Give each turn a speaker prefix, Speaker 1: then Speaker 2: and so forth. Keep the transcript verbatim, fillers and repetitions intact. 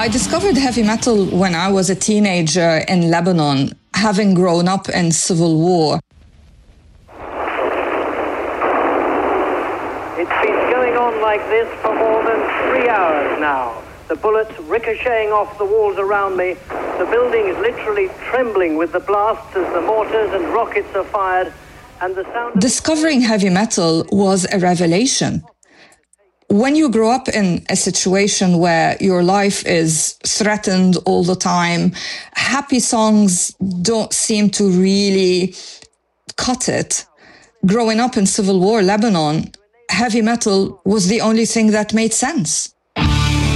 Speaker 1: I discovered heavy metal when I was a teenager in Lebanon, having grown up in civil war.
Speaker 2: It's been going on like this for more than three hours now. The bullets ricocheting off the walls around me. The building is literally trembling with the blasts as the mortars and rockets are fired. And the sound...
Speaker 1: Discovering heavy metal was a revelation. When you grow up in a situation where your life is threatened all the time, happy songs don't seem to really cut it. Growing up in civil war Lebanon, heavy metal was the only thing that made sense.